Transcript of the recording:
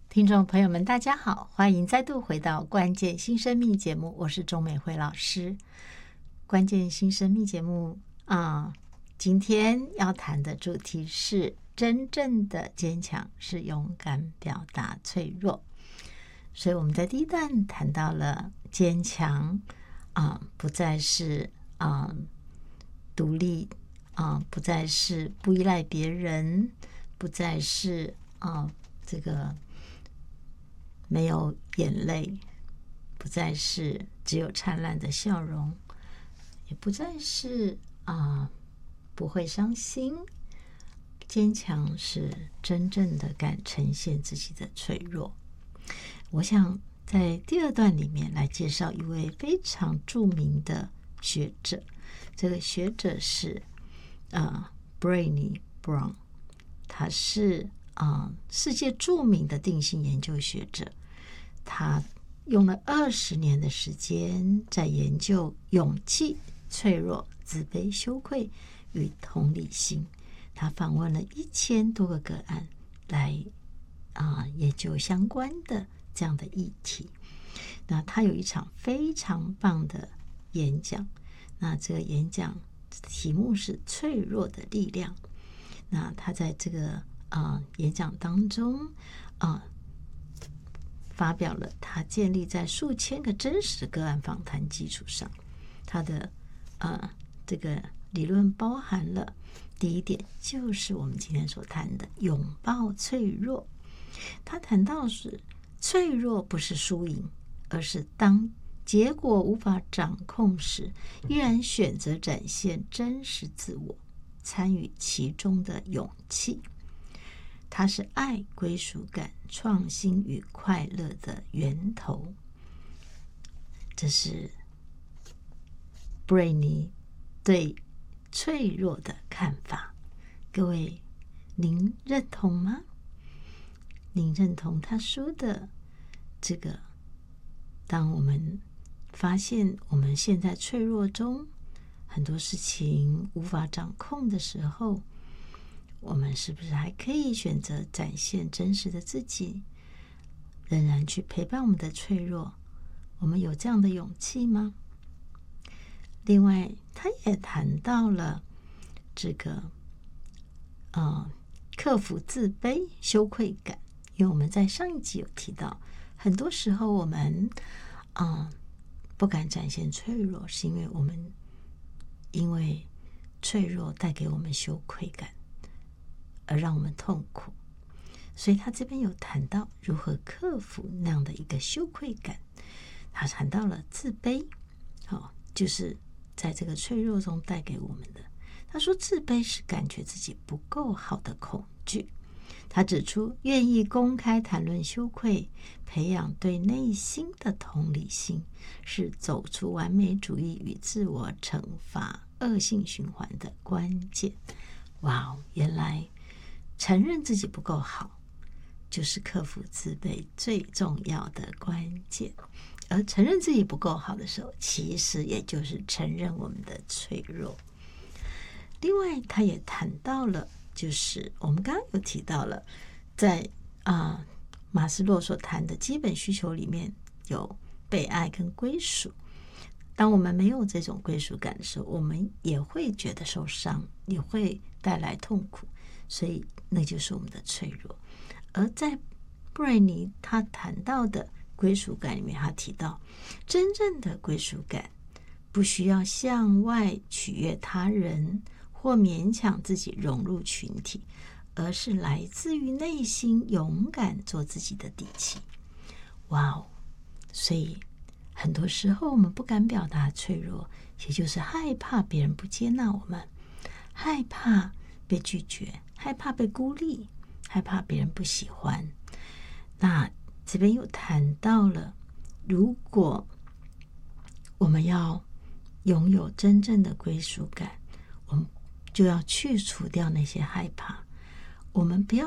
听众朋友们，大家好，欢迎再度回到关键新生命节目，我是钟美惠老师。关键新生命节目今天要谈的主题是真正的坚强是勇敢表达脆弱。所以我们在第一段谈到了坚强不再是独立不再是不依赖别人，不再是这个没有眼泪，不再是只有灿烂的笑容，也不再是不会伤心。坚强是真正的敢呈现自己的脆弱。我想在第二段里面来介绍一位非常著名的学者，这个学者是Brené Brown， 他是世界著名的定性研究学者，他用了20年的时间在研究勇气、脆弱、自卑、羞愧与同理心。他访问了1000多个个案来研究相关的这样的议题。那他有一场非常棒的演讲，那这个演讲题目是脆弱的力量。那他在这个演讲当中发表了他建立在数千个真实的个案访谈基础上，他的这个理论包含了第一点，就是我们今天所谈的拥抱脆弱。他谈到是脆弱不是输赢，而是当结果无法掌控时，依然选择展现真实自我，参与其中的勇气。它是爱、归属感、创新与快乐的源头。这是布瑞尼对脆弱的看法。各位，您认同吗？您认同他说的这个，当我们发现我们现在脆弱中很多事情无法掌控的时候，我们是不是还可以选择展现真实的自己，仍然去陪伴我们的脆弱？我们有这样的勇气吗？另外，他也谈到了这个克服自卑、羞愧感。因为我们在上一集有提到，很多时候我们不敢展现脆弱，是因为脆弱带给我们羞愧感，而让我们痛苦。所以他这边有谈到如何克服那样的一个羞愧感。他谈到了自卑，就是在这个脆弱中带给我们的。他说自卑是感觉自己不够好的恐惧。他指出，愿意公开谈论羞愧，培养对内心的同理心，是走出完美主义与自我惩罚恶性循环的关键。哇，原来承认自己不够好，就是克服自卑最重要的关键。而承认自己不够好的时候，其实也就是承认我们的脆弱。另外，他也谈到了，就是我们刚刚有提到了，在马斯洛所谈的基本需求里面有被爱跟归属。当我们没有这种归属感的时候，我们也会觉得受伤，也会带来痛苦，所以那就是我们的脆弱。而在布瑞尼他谈到的归属感里面，他提到真正的归属感不需要向外取悦他人或勉强自己融入群体，而是来自于内心勇敢做自己的底气。哇哦！所以很多时候我们不敢表达脆弱，也就是害怕别人不接纳我们，害怕被拒绝，害怕被孤立，害怕别人不喜欢。那这边又谈到了，如果我们要拥有真正的归属感，我们就要去除掉那些害怕。我们不要